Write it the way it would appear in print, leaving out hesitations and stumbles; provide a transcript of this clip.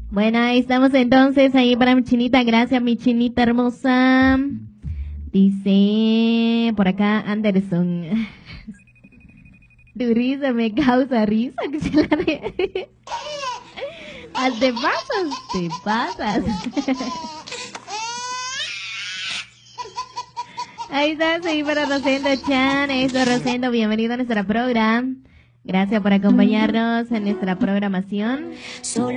Bueno, ahí estamos entonces, ahí para mi chinita, gracias mi chinita hermosa. Dice, por acá Anderson. Tu risa me causa risa. Que se la de... Te pasas, te pasas. Ahí está, sí, para Rosendo Chan. Eso, Rosendo, bienvenido a nuestro programa. Gracias por acompañarnos en nuestra programación.